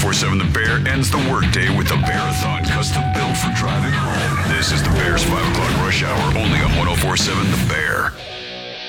1047 The Bear ends the workday with the Bearathon, custom built for driving home. This is the Bear's 5 o'clock rush hour, only on 1047 The Bear.